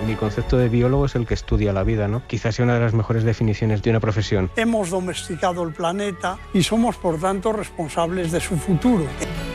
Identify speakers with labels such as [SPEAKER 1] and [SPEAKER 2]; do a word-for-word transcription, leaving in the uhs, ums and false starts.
[SPEAKER 1] Mi concepto de biólogo es el que estudia la vida, ¿no? Quizás sea una de las mejores definiciones de una profesión.
[SPEAKER 2] Hemos domesticado el planeta y somos, por tanto, responsables de su futuro.